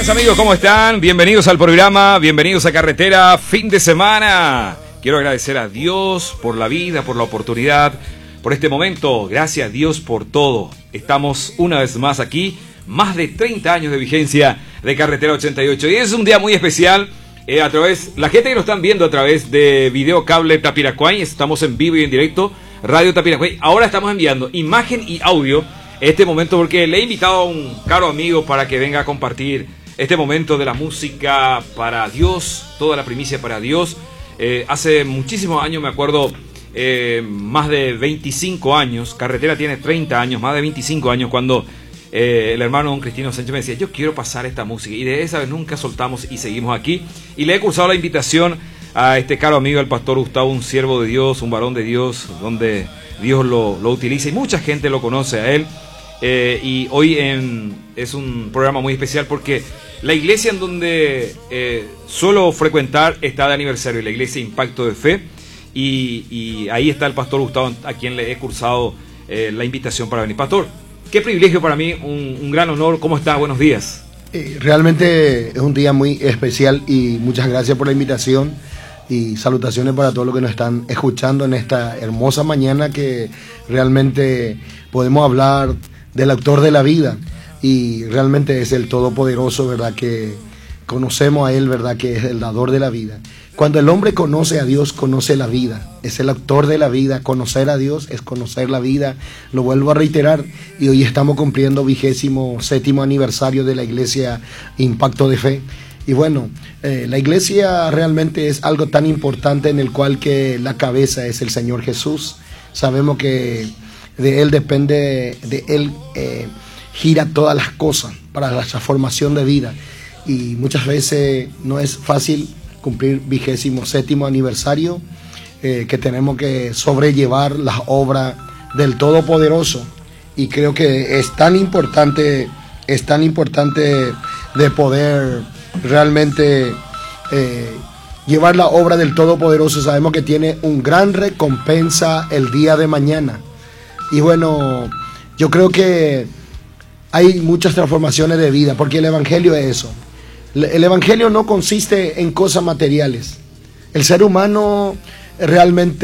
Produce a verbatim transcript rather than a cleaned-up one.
Buenas amigos, ¿cómo están? Bienvenidos al programa, bienvenidos a Carretera, fin de semana. Quiero agradecer a Dios por la vida, por la oportunidad, por este momento. Gracias a Dios por todo. Estamos una vez más aquí, más de treinta años de vigencia de Carretera ochenta y ocho. Y es un día muy especial. Eh, a través, la gente que nos están viendo a través de Video Cable Tapiracuay, estamos en vivo y en directo, Radio Tapiracuay. Ahora estamos enviando imagen y audio este momento porque le he invitado a un caro amigo para que venga a compartir este momento de la música para Dios, toda la primicia para Dios. Eh, hace muchísimos años, me acuerdo, eh, más de veinticinco años, Carretera tiene treinta años, más de veinticinco años, cuando eh, el hermano don Cristino Sánchez me decía, yo quiero pasar esta música, y de esa vez nunca soltamos y seguimos aquí. Y le he cursado la invitación a este caro amigo, el pastor Gustavo, un siervo de Dios, un varón de Dios, donde Dios lo, lo utiliza y mucha gente lo conoce a él. Eh, y hoy en, es un programa muy especial porque la iglesia en donde eh, suelo frecuentar está de aniversario, la iglesia Impacto de Fe, y, y ahí está el pastor Gustavo, a quien le he cursado eh, la invitación para venir. Pastor, qué privilegio para mí, un, un gran honor. ¿Cómo está? Buenos días. Eh, realmente es un día muy especial y muchas gracias por la invitación y salutaciones para todos los que nos están escuchando en esta hermosa mañana que realmente podemos hablar del autor de la vida, y realmente es el Todopoderoso, ¿verdad? Que conocemos a Él, ¿verdad? Que es el dador de la vida. Cuando el hombre conoce a Dios, conoce la vida. Es el autor de la vida. Conocer a Dios es conocer la vida. Lo vuelvo a reiterar. Y hoy estamos cumpliendo vigésimo séptimo aniversario de la iglesia Impacto de Fe. Y bueno, eh, la iglesia realmente es algo tan importante en el cual que la cabeza es el Señor Jesús. Sabemos que de Él depende, de Él eh, gira todas las cosas para la transformación de vida. Y muchas veces no es fácil cumplir vigésimo séptimo aniversario, eh, que tenemos que sobrellevar las obras del Todopoderoso. Y creo que es tan importante, es tan importante de poder realmente eh, llevar la obra del Todopoderoso. Sabemos que tiene un gran recompensa el día de mañana. Y bueno, yo creo que hay muchas transformaciones de vida, porque el evangelio es eso. El evangelio no consiste en cosas materiales. El ser humano realmente